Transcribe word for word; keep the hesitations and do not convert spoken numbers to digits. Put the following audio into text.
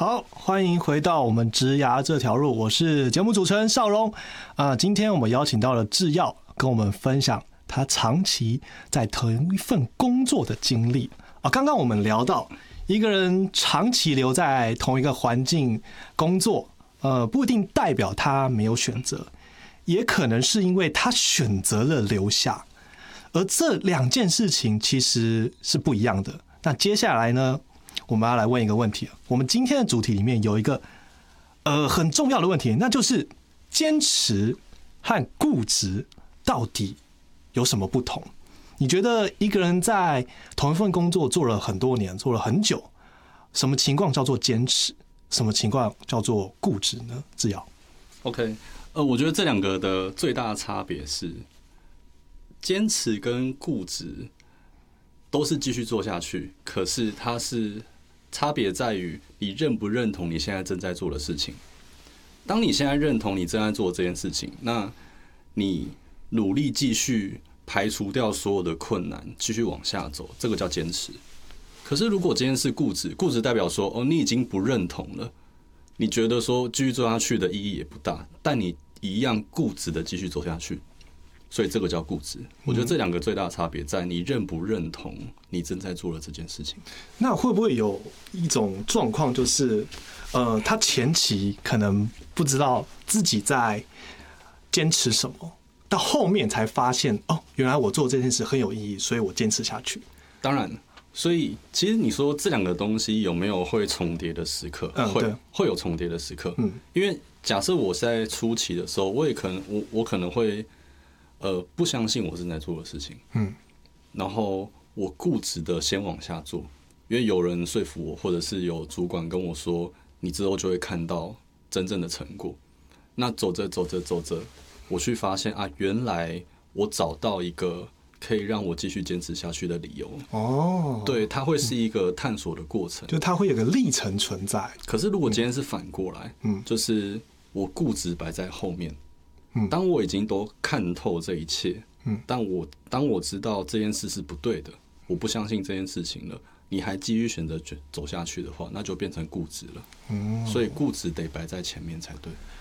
好，欢迎回到我们职涯这条路，我是节目主持人邵荣啊。今天我们邀请到了制药，跟我们分享他长期在同一份工作的经历啊。刚刚我们聊到一个人长期留在同一个环境工作，呃，不一定代表他没有选择，也可能是因为他选择了留下，而这两件事情其实是不一样的。那接下来呢？我们要来问一个问题，我们今天的主题里面有一个呃很重要的问题，那就是坚持和固执到底有什么不同？你觉得一个人在同一份工作做了很多年，做了很久，什么情况叫做坚持？什么情况叫做固执呢？致尧 OK， 呃，我觉得这两个的最大的差别是，坚持跟固执都是继续做下去，可是它是差别在于你认不认同你现在正在做的事情。当你现在认同你正在做这件事情，那你努力继续排除掉所有的困难，继续往下走，这个叫坚持。可是如果今天是固执，固执代表说，哦，你已经不认同了，你觉得说继续做下去的意义也不大，但你一样固执的继续走下去。所以这个叫固执。我觉得这两个最大的差别在你认不认同你正在做的这件事情。 那会不会有一种状况，就是呃，他前期可能不知道自己在坚持什么，到后面才发现哦，原来我做这件事很有意义，所以我坚持下去。 当然，所以其实你说这两个东西有没有会重叠的时刻？ 嗯， 会会有重叠的时刻。嗯，因为假设我在初期的时候，我也可能我我可能会。呃，不相信我正在做的事情，嗯，然后我固执的先往下做，因为有人说服我，或者是有主管跟我说，你之后就会看到真正的成果。那走着走着走着，我去发现啊，原来我找到一个可以让我继续坚持下去的理由。哦，对，它会是一个探索的过程， 就它会有个历程存在。 可是如果今天是反过来，嗯，就是我固执摆在后面。当我已经都看透这一切，但我当我知道这件事是不对的，我不相信这件事情了，你还继续选择走下去的话，那就变成固执了。所以固执得摆在前面才对。